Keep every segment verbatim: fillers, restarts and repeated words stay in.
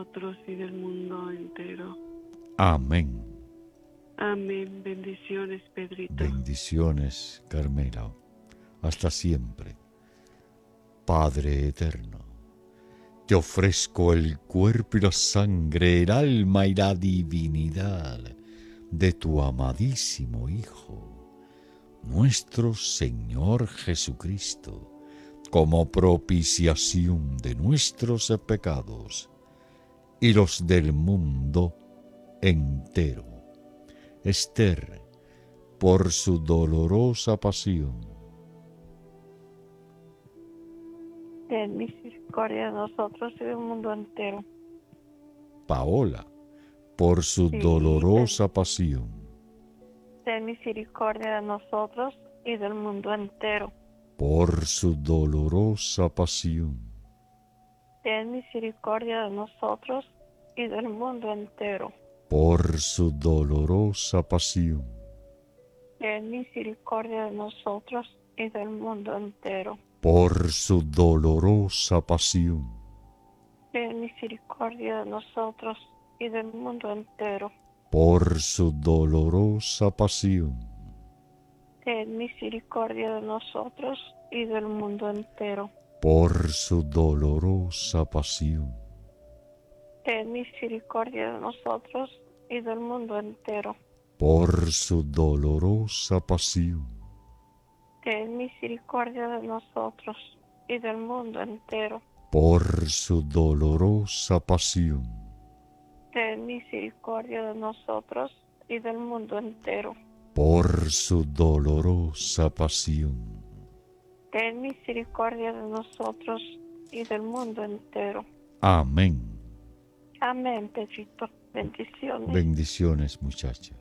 nosotros y del mundo entero. Amén. Amén. Bendiciones, Pedrito. Bendiciones, Carmela. Hasta siempre. Padre eterno, te ofrezco el cuerpo y la sangre, el alma y la divinidad de tu amadísimo Hijo, nuestro Señor Jesucristo, como propiciación de nuestros pecados y los del mundo entero. Esther, por su dolorosa pasión. Ten misericordia de nosotros y del mundo entero. Paola, por su Sí, dolorosa pasión. Ten misericordia de nosotros y del mundo entero. Por su dolorosa pasión. Ten misericordia de nosotros y del mundo entero. Por su dolorosa pasión. Ten misericordia de nosotros y del mundo entero. Por su dolorosa pasión. Ten misericordia de nosotros y del mundo entero. Por su dolorosa pasión. Ten misericordia de nosotros y del mundo entero. Por su dolorosa pasión. Ten misericordia de nosotros y del mundo entero. Por su dolorosa pasión. Ten misericordia de nosotros y del mundo entero. Por su dolorosa pasión. Ten misericordia de nosotros y del mundo entero. Por su dolorosa pasión. Ten misericordia de nosotros y del mundo entero. Amén. Amén, Pedrito. Bendiciones. Bendiciones, muchacha.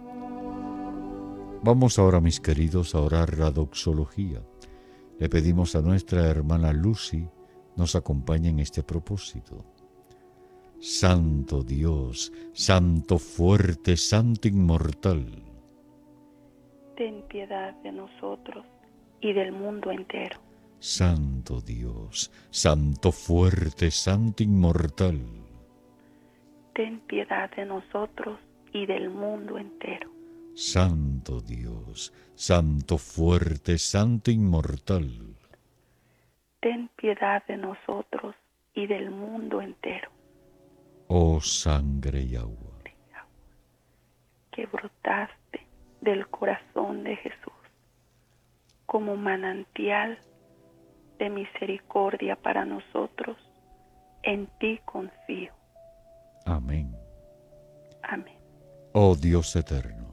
Vamos ahora, mis queridos, a orar la doxología. Le pedimos a nuestra hermana Lucy nos acompañe en este propósito. Santo Dios, Santo fuerte, Santo inmortal, ten piedad de nosotros y del mundo entero. Santo Dios, Santo fuerte, Santo inmortal, ten piedad de nosotros y del mundo entero. Santo Dios, Santo fuerte, Santo inmortal, ten piedad de nosotros y del mundo entero. oh sangre y agua, que brotaste del corazón de Jesús como manantial de misericordia para nosotros, en ti confío. amén. Amén. Oh Dios eterno,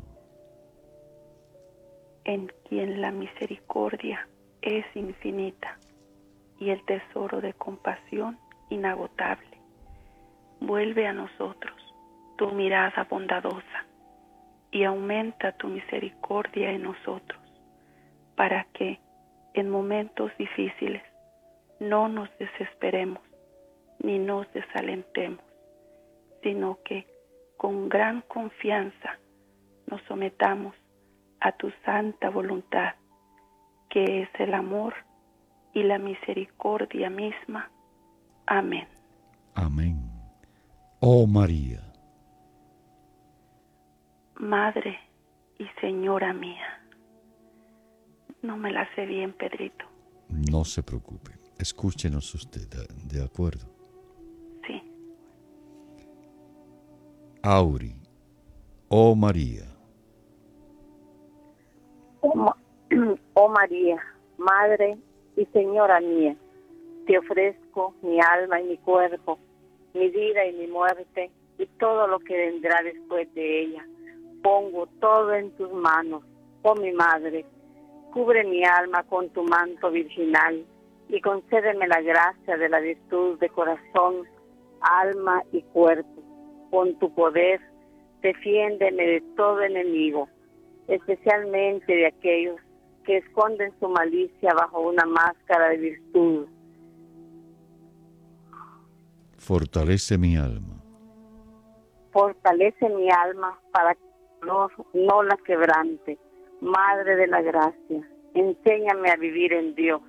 en quien la misericordia es infinita y el tesoro de compasión inagotable, vuelve a nosotros tu mirada bondadosa y aumenta tu misericordia en nosotros, para que en momentos difíciles no nos desesperemos ni nos desalentemos, sino que con gran confianza nos sometamos a tu santa voluntad, que es el amor y la misericordia misma. Amén. amén. Oh María, Madre y Señora mía. No me la sé bien, Pedrito. no se preocupe, escúchenos usted, ¿de acuerdo? Sí. Auri, oh María, Oh, Ma- oh María, Madre y Señora mía, te ofrezco mi alma y mi cuerpo, mi vida y mi muerte, y todo lo que vendrá después de ella. Pongo todo en tus manos, oh mi Madre. Cubre mi alma con tu manto virginal y concédeme la gracia de la virtud de corazón, alma y cuerpo. Con tu poder, defiéndeme de todo enemigo, especialmente de aquellos que esconden su malicia bajo una máscara de virtud. fortalece mi alma, Fortalece mi alma para que no, no la quebrante. Madre de la gracia, enséñame a vivir en Dios.